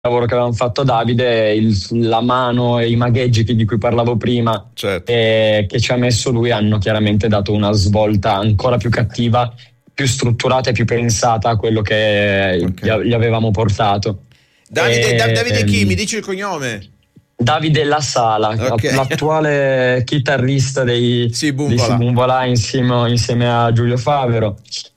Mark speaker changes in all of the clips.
Speaker 1: lavoro che avevamo fatto a Davide, la mano e i magheggi di cui parlavo prima,
Speaker 2: certo,
Speaker 1: che ci ha messo lui, hanno chiaramente dato una svolta ancora più cattiva, più strutturata e più pensata a quello che gli avevamo portato.
Speaker 2: Davide chi? Mi dici il cognome?
Speaker 1: Davide La Sala,
Speaker 2: Okay.
Speaker 1: l'attuale chitarrista dei Sibumvolà insieme a Giulio Favero,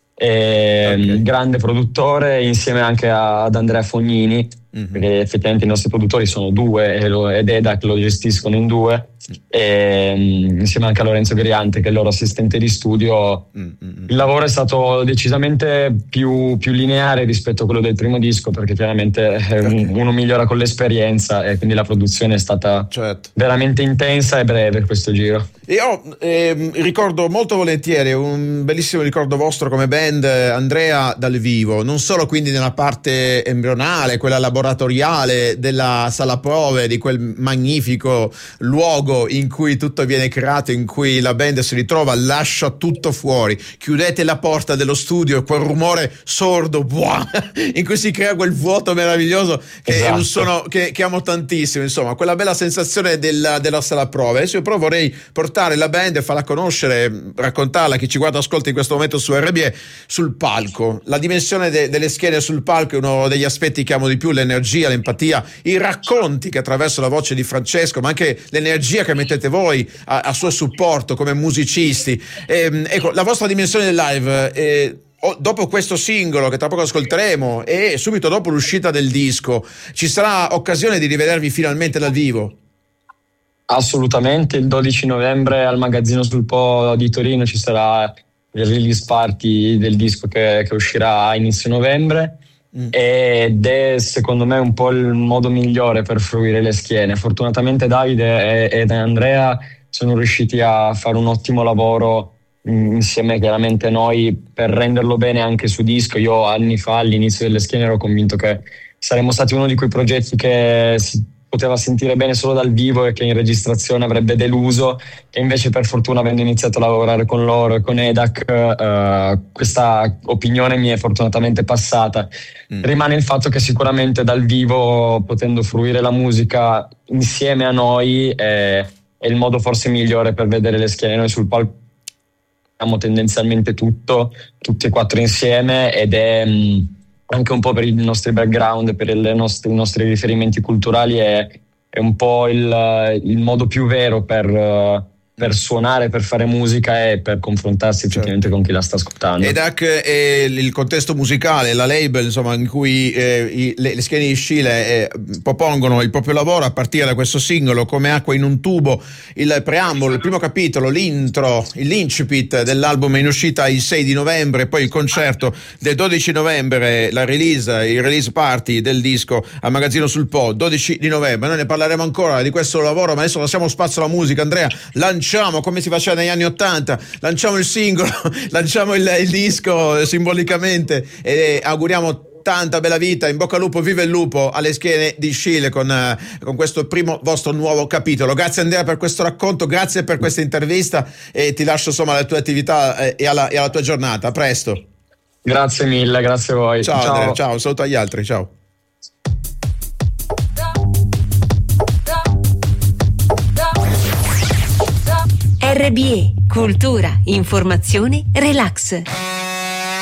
Speaker 1: grande produttore, insieme anche ad Andrea Fognini, perché effettivamente i nostri produttori sono due ed Eda che lo gestiscono in due, insieme anche a Lorenzo Griante che è il loro assistente di studio. Il lavoro è stato decisamente più lineare rispetto a quello del primo disco, perché chiaramente uno migliora con l'esperienza e quindi la produzione è stata veramente intensa e breve questo giro.
Speaker 2: Io ricordo molto volentieri un bellissimo ricordo vostro come band, Andrea, dal vivo, non solo quindi nella parte embrionale, quella laboratoriale della sala prove, di quel magnifico luogo in cui tutto viene creato, in cui la band si ritrova, lascia tutto fuori, chiudete la porta dello studio e quel rumore sordo in cui si crea quel vuoto meraviglioso che è un suono che amo tantissimo, insomma quella bella sensazione della sala prove. Adesso io però vorrei portare la band e farla conoscere, raccontarla a chi ci guarda, ascolta in questo momento su RBE, sul palco. La dimensione delle schiene sul palco è uno degli aspetti che amo di più, l'energia, l'empatia, i racconti che attraverso la voce di Francesco, ma anche l'energia che mettete voi a suo supporto come musicisti. Ecco, la vostra dimensione del live, dopo questo singolo che tra poco ascolteremo e subito dopo l'uscita del disco, ci sarà occasione di rivedervi finalmente dal vivo?
Speaker 1: Assolutamente, il 12 novembre al Magazzino sul Po di Torino ci sarà il release party del disco che uscirà a inizio novembre, ed è secondo me un po' il modo migliore per fruire le schiene. Fortunatamente Davide ed Andrea sono riusciti a fare un ottimo lavoro insieme chiaramente a noi per renderlo bene anche su disco. Io anni fa all'inizio delle schiene ero convinto che saremmo stati uno di quei progetti che si poteva sentire bene solo dal vivo e che in registrazione avrebbe deluso, e invece per fortuna, avendo iniziato a lavorare con loro e con EDAC, questa opinione mi è fortunatamente passata. Rimane il fatto che sicuramente dal vivo, potendo fruire la musica insieme a noi, è il modo forse migliore per vedere le schiene. Noi sul palco abbiamo tendenzialmente tutti e quattro insieme, ed è anche un po' per i nostri background, per i nostri riferimenti culturali, è un po' il modo più vero per suonare, per fare musica e per confrontarsi effettivamente con chi la sta ascoltando.
Speaker 2: EDAC è il contesto musicale, la label, insomma, in cui le schiene di Scile propongono il proprio lavoro a partire da questo singolo Come acqua in un tubo, il preambolo, il primo capitolo, l'intro, l'incipit dell'album in uscita il 6 di novembre, poi il concerto del 12 novembre, il release party del disco al Magazzino sul Po, 12 di novembre. Noi ne parleremo ancora di questo lavoro, ma adesso lasciamo spazio alla musica. Andrea, lanciamo, come si faceva negli anni '80, lanciamo il singolo, lanciamo il disco simbolicamente e auguriamo tanta bella vita, in bocca al lupo, viva il lupo alle schiene di Scile con questo primo vostro nuovo capitolo. Grazie Andrea per questo racconto, grazie per questa intervista e ti lascio insomma alla tua attività e alla tua giornata. A presto.
Speaker 1: Grazie mille, grazie a voi.
Speaker 2: Ciao Andrea, ciao, saluto agli altri, ciao.
Speaker 3: RBE, cultura, informazione, relax.